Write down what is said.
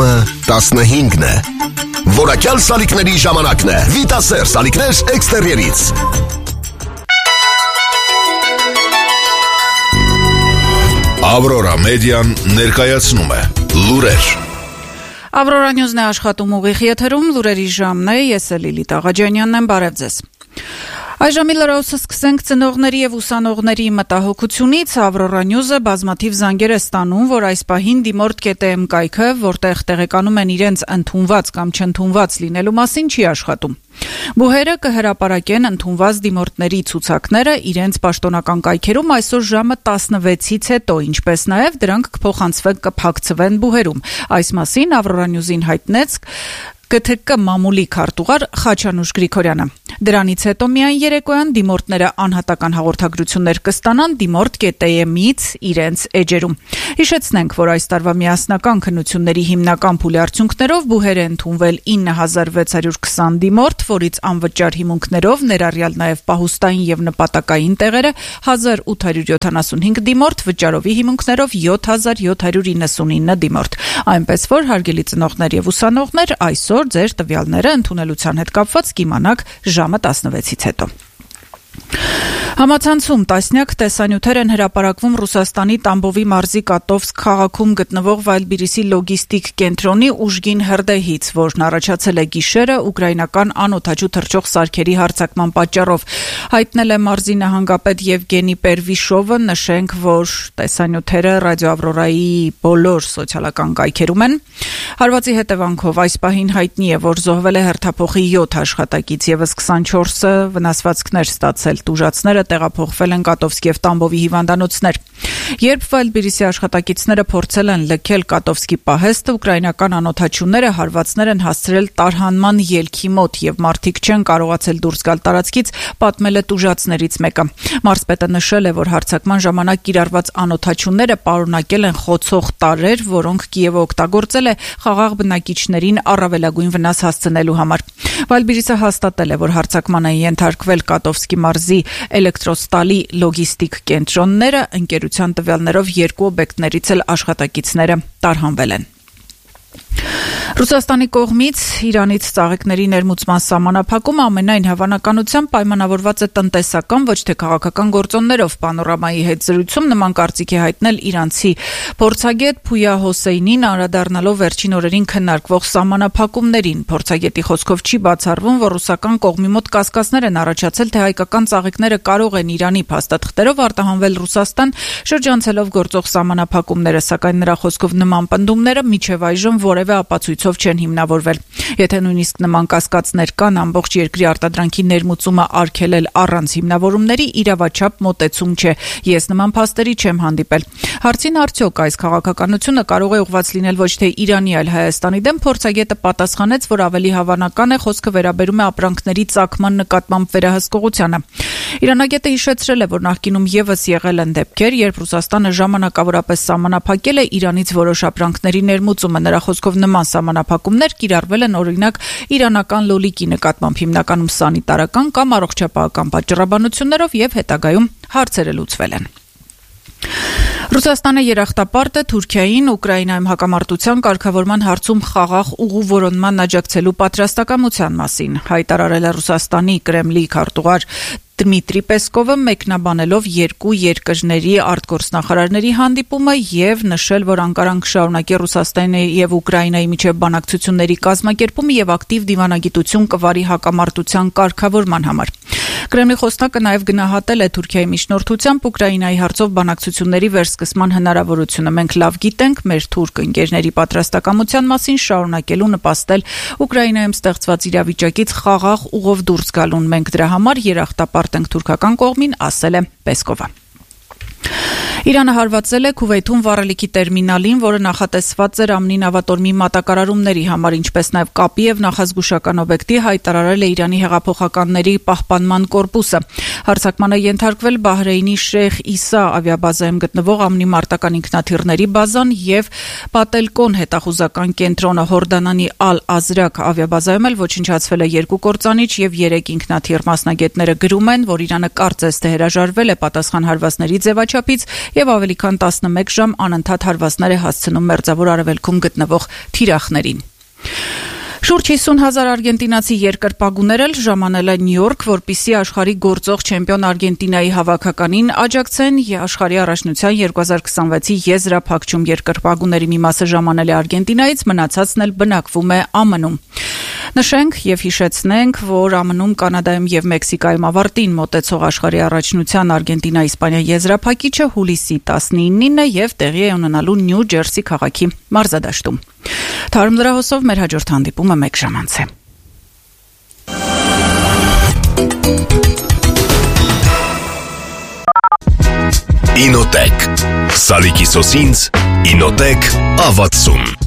Ժամը 15 է։ Որակյալ սալիկների ժամանակն է։ Վիտասեր սալիկներ էքստերիերից։ Ավրորա մեդիան ներկայացնում է լուրեր։ Ավրորա նյուզն է աշխատում ուղիղ եթերում, լուրերի ժամն է, ես է Լիլիթ Աղաջանյանն եմ, բարև ձեզ։ Այժմ լրահոսը սկսենք ծնողների եւ ուսանողների մտահոգությունից։ Ավրորա նյուզը բազմաթիվ զանգեր է ստանում, որ այս պահին Դիմորդ.am կայքը, որտեղ տեղեկանում են իրենց ընդունված կամ չընդունված լինելու մասին, չի աշխատում։ Բուհերը կհրապարակեն ընդունված դիմորդների ցուցակները իրենց պաշտոնական կայքերում այսօր ժամը 16-ից հետո, ինչպես նաև դրանք կփոխանցվեն բուհերում։ Այս մասին Ավրորա նյուզին հայտնեց ԿԹԿ մամուլի քարտուղար Խաչանուշ Գրիգորյանը։ Դրանից հետո միայն երեկոյան դիմորդները անհատական հաղորդագրություններ կստանան Դիմորդ.am-ից իրենց էջերում։ Հիշեցնենք, որ այս տարվա միասնական քննությունների հիմնական փուլի արդյունքներով բուհեր է ընդունվել 9620 դիմորդ, որից անվճար հիմունքներով, ներառյալ նաև պահուստային եւ նպատակային տեղերը 1875 դիմորդ, վճարովի հիմունքներով 7799 դիմորդ։ Այնպես որ հարգելի ծնողներ եւ ուսանողներ, այսօր ձեր տվյալները ընդունելության հետ կապված կիմանաք ժամը 16-ից հետո։ Համացանցում տասնյակ տեսանյութեր են հրապարակվում Ռուսաստանի Տամբովի մարզի Կատովսկ քաղաքում գտնվող Վայլբիրիսի լոգիստիկ կենտրոնի ուժգին հրդեհից, որն առաջացել է գիշերը ուկրաինական անօդաչու թռչող սարքերի հարձակման պատճառով։ Հայտնել է մարզի նահանգապետ Եվգենի Պերվիշովը, նշենք, որ տեսանյութերը Ռադիո Ավրորայի բոլոր սոցիալական կայքերում են։ Հարվածի հետևանքով այս պահին հայտնի է, որ զոհվել է հերթափոխի 7 աշխատակից, եւս 24-ը վնասվածքներ ստացել։ Տուժածները տեղափոխվել են Կատովսկ եւ Տամբովի հիվանդանոցներ։ Երբ Վայլբիրիսի աշխատակիցները փորձել են լքել Կատովսկի պահեստը, ուկրաինական անօդաչուները հարվածներ են հասցրել տարհանման ելքի մոտ եւ մարդիկ չեն կարողացել դուրս գալ տարածքից, պատմել է տուժածներից մեկը։ Մարզպետը նշել է, որ հարձակման ժամանակ կիրառված անօդաչուները պարունակել են խոցող տարրեր, որոնք Կիևը օգտագործել է խաղաղ բնակիչներին առավելագույն վնաս հասցնելու համար։ Վայլբիրիսը հաստատել է, որ հարձակման են ենթարկվել Կատովսկի մարզի էլեկտրոստալի լոգիստիկ կենտրոնները, ընկերության տվյալներով 2 օբյեկտներից էլ աշխատակիցները տարհանվել են։ Ռուսաստանի կողմից Իրանից ծաղիկների ներմուծման սահմանափակումը ամենայն հավանականությամբ պայմանավորված է տնտեսական, ոչ թե քաղաքական գործոններով։ Պանորամայի հետ զրույցում նման կարծիք է հայտնել իրանցի փորձագետ Փույա Հոսեյնին, անդրադառնալով վերջին օրերին քննարկվող սահմանափակումներին։ Փորձագետի խոսքով չի բացառվում, որ ռուսական կողմի մոտ կասկածներ են առաջացել, թե հայկական ծաղիկները կարող են Իրանի փաստաթղթերով արտահանվել Ռուսաստան, շրջանցելով գործող սահմանափակումները, սակայն նրա խոսքով նման պնդումները մինչև այժմ որևէ ապացույցով չեն հիմնավորվել։ Եթե նույնիսկ նման կասկածներ կան, ամբողջ երկրի արտադրանքի ներմուծումը արգելել առանց հիմնավորումների իրավաչափ մոտեցում չէ։ Ես նման փաստերի չեմ հանդիպել։ Հարցին արդյոք այս քաղաքականությունը կարող է ուղղված լինել ոչ թե Իրանի, այլ Հայաստանի դեմ, փորձագետը պատասխանեց, որ ավելի հավանական է խոսքը վերաբերում է ապրանքների ծագման նկատմամբ վերահսկողությանը։ Իրանագետը հիշեցրել է, որ նախկինում եւս եղել են դեպքեր, երբ Ռուսաստանը ժամանակավորապես սահմանափակել է Իրանից որոշ ապրանքների ներմուծումը։ Նրա խոսքով նման սահմանափակումներ կիրառվել են օրինակ իրանական լոլիկի նկատմամբ, հիմնականում սանիտարական կամ առողջապահական պատճառաբանություններով եւ հետագայում հարցերը լուծվել են։ Ռուսաստանը երախտապարտ է Թուրքիային Ուկրաինայում հակամարտության կարգավորման հարցում խաղաղ ուղու որոնման աջակցելու պատրաստակամության մասին, հայտարարել է Ռուսաստանի Կրեմլի քարտուղար Դմիտրի Պեսկովը, մեկնաբանելով 2 երկրների արտգործնախարարների հանդիպումը եւ նշել, որ Անկարան կշարունակի Ռուսաստանի եւ Ուկրաինայի միջև բանակցությունների կազմակերպումը եւ ակտիվ դիվանագիտություն կվարի հակամարտության կարգավորման համար։ Կրեմլի խոսնակը նաև գնահատել է Թուրքիայի միջնորդությամբ Ուկրաինայի հարցով բանակցությունների վերսկսման հնարավորությունը։ Մենք լավ գիտենք մեր թուրք ընկերների պատրաստակամության մասին շարունակելու նպաստել Ուկրաինայում ստեղծված իրավիճակից խաղաղ ուղով դուրս գալուն։ Մենք դրա համար երախտապարտ ենք թուրքական կողմին, ասել է Պեսկովը։ Իրանը հարվածել է Քուվեյթում վառելիքի տերմինալին, որը նախատեսված էր ամնի նավատորմի մատակարարումների համար, ինչպես նաև կապի եւ նախազգուշական օբյեկտի, հայտարարել է Իրանի հեղափոխականների պահպանման կորպուսը։ Հարձակմանը ենթարկվել Բահրեյնի Շեյխ Իսա ավիաբազայում գտնվող ամնի մարտական ինքնաթիռների բազան եւ Պատելկոն հետախուզական կենտրոնը, Հորդանանի Ալ-Ազրակ ավիաբազայում էլ ոչնչացվել է 2 կործանիչ եւ 3 ինքնաթիռ։ Մասնագետները գրում են, որ Իրանը կարծես թե հրաժարվել է պատասխան հարվածների ձևաչափից եւ ավելի քան 11 ժամ անընդհատ հարվածներ է հասցնում Մերձավոր Արևելքում գտնվող թիրախներին։ Շուրջ 50,000 արգենտինացի երկրպագուներ էլ ժամանել են Նյու Յորք, որպեսզի աշխարհի գործող չեմպիոն Արգենտինայի հավաքականին աջակցեն աշխարհի առաջնության 2026-ի եզրափակում երկրպագուների մի մասը ժամանել է Արգենտինայից, մնացածն էլ բնակվում է ԱՄՆ-ում։ Նշենք եւ հիշեցնենք, որ ԱՄՆ-ում, Կանադայում եւ Մեքսիկայում ավարտին մոտեցող աշխարհի առաջնության Արգենտինա-Իսպանիա եզրափակիչը հուլիսի 19-ին է եւ տեղի է ունենալու Նյու Ջերսի քաղաքի մարզադաշտում։ Թարմ լրահոսով մեր հաջորդ հանդիպումը 1 ժամ անց է։ Ինոտեք Սալիկի սոսինց Ինոտեք ավացում